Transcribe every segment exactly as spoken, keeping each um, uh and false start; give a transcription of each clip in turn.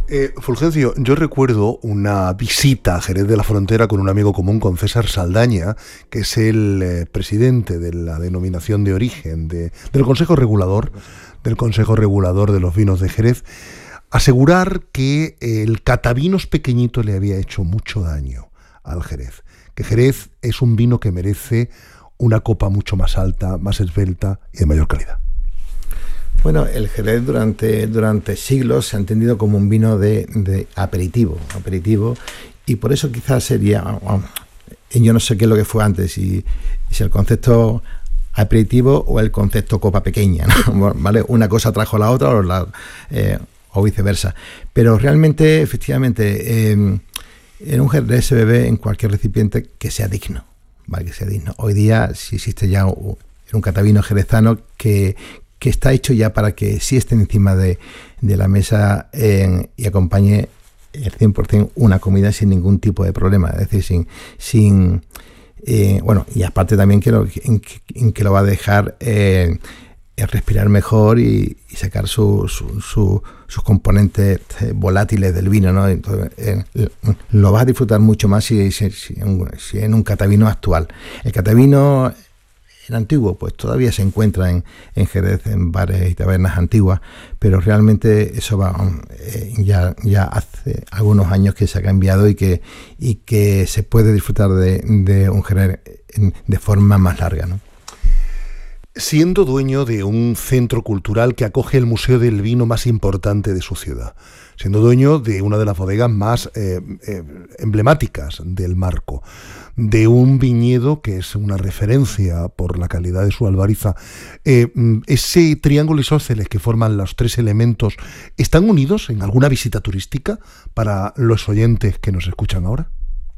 Eh, Fulgencio, yo recuerdo una visita a Jerez de la Frontera con un amigo común, con César Saldaña, que es el eh, presidente de la denominación de origen de, del Consejo Regulador, del Consejo Regulador de los Vinos de Jerez, asegurar que el catavinos pequeñito le había hecho mucho daño al Jerez, que Jerez es un vino que merece una copa mucho más alta, más esbelta y de mayor calidad. Bueno, el Jerez durante, durante siglos se ha entendido como un vino de, de aperitivo, aperitivo, y por eso quizás sería, yo no sé qué es lo que fue antes, si, si el concepto aperitivo o el concepto copa pequeña, ¿no? ¿Vale? Una cosa trajo la otra o, la, eh, o viceversa, pero realmente, efectivamente, eh, en un Jerez se bebe en cualquier recipiente que sea digno, ¿vale? Que sea digno. Hoy día sí existe ya un, un catavino jerezano que que está hecho ya para que sí esté encima de, de la mesa eh, y acompañe el cien por ciento una comida sin ningún tipo de problema, es decir, sin... sin eh, bueno, y aparte también que lo, en, en que lo va a dejar eh, respirar mejor y, y sacar su, su, su, sus componentes volátiles del vino, ¿no? Entonces, eh, lo vas a disfrutar mucho más si, si, si, en, si en un catavino actual. El catavino... El antiguo, pues todavía se encuentra en, en Jerez, en bares y tabernas antiguas, pero realmente eso va eh, ya, ya hace algunos años que se ha cambiado y que, y que se puede disfrutar de, de un Jerez de forma más larga, ¿no? Siendo dueño de un centro cultural que acoge el Museo del Vino más importante de su ciudad, siendo dueño de una de las bodegas más eh, eh, emblemáticas del Marco, de un viñedo que es una referencia por la calidad de su albariza, eh, ese triángulo isósceles que forman los tres elementos, ¿están unidos en alguna visita turística para los oyentes que nos escuchan ahora?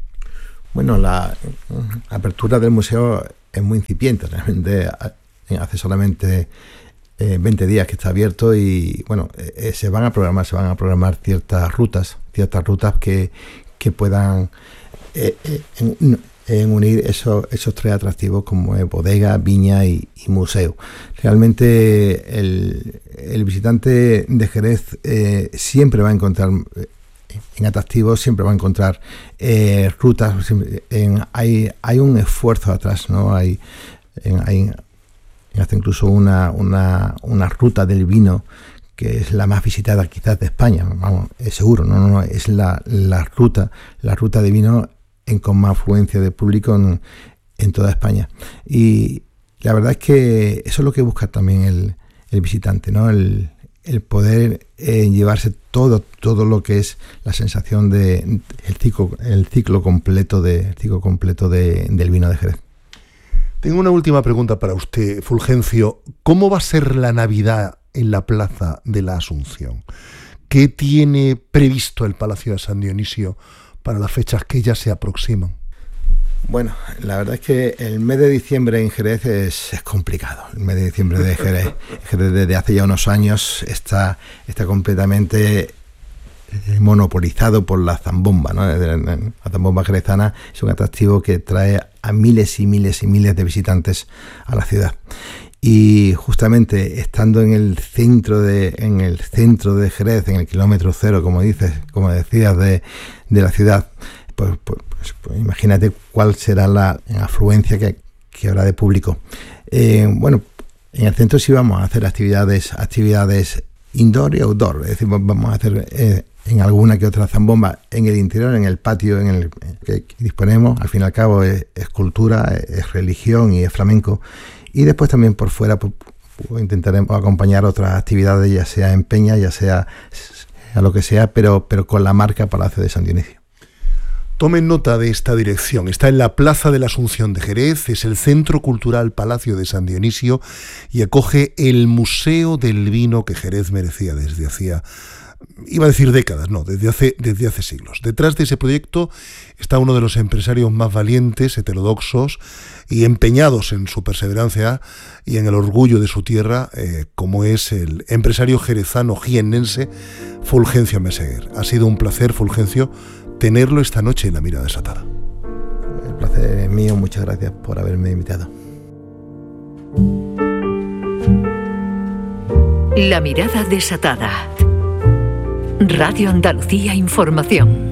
Bueno, la apertura del museo es muy incipiente, realmente hace solamente eh, veinte días que está abierto y bueno, eh, se van a programar, se van a programar ciertas rutas, ciertas rutas que, que puedan eh, eh, en, en unir esos, esos tres atractivos como es bodega, viña y, y museo. Realmente el, el visitante de Jerez eh, siempre va a encontrar en atractivos, siempre va a encontrar eh, rutas, en, hay, hay un esfuerzo atrás, ¿no? Hay, en, hay hasta incluso una, una, una ruta del vino que es la más visitada quizás de España, vamos, es seguro, no, no, no, es la, la ruta, la ruta de vino en, con más afluencia de público en, en toda España. Y la verdad es que eso es lo que busca también el, el visitante, ¿no? El, el poder eh, llevarse todo, todo lo que es la sensación de el ciclo, el ciclo completo de, el ciclo completo de, del vino de Jerez. Tengo una última pregunta para usted, Fulgencio. ¿Cómo va a ser la Navidad en la Plaza de la Asunción? ¿Qué tiene previsto el Palacio de San Dionisio para las fechas que ya se aproximan? Bueno, la verdad es que el mes de diciembre en Jerez es, es complicado. El mes de diciembre de Jerez, Jerez desde hace ya unos años está, está completamente monopolizado por la zambomba, ¿no? La zambomba jerezana es un atractivo que trae a miles y miles y miles de visitantes a la ciudad. Y justamente estando en el centro de en el centro de Jerez, en el kilómetro cero, como dices, como decías, de, de la ciudad, pues, pues, pues imagínate cuál será la afluencia que, que habrá de público. Eh, bueno, en el centro sí vamos a hacer actividades, actividades indoor y outdoor, es decir, vamos a hacer eh, en alguna que otra zambomba en el interior, en el patio en el que disponemos. Al fin y al cabo es, es cultura, es religión y es flamenco. Y después también por fuera pues, pues intentaremos acompañar otras actividades, ya sea en peña, ya sea a lo que sea, pero, pero con la marca Palacio de San Dionisio. Tomen nota de esta dirección. Está en la Plaza de la Asunción de Jerez, es el Centro Cultural Palacio de San Dionisio y acoge el Museo del Vino que Jerez merecía desde hacía, iba a decir décadas, no, desde hace, desde hace siglos. Detrás de ese proyecto está uno de los empresarios más valientes, heterodoxos y empeñados en su perseverancia y en el orgullo de su tierra, eh, como es el empresario jerezano jiennense Fulgencio Meseguer. Ha sido un placer, Fulgencio, tenerlo esta noche en La Mirada Desatada. El placer es mío, muchas gracias por haberme invitado. La Mirada Desatada. Radio Andalucía Información.